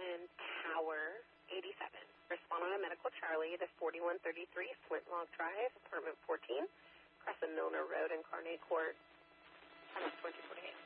and Tower 87. Respond on a Medical Charlie to 4133 Flintlock Drive, apartment 14, Crescent Milner Road, Incarnate Court, 2048.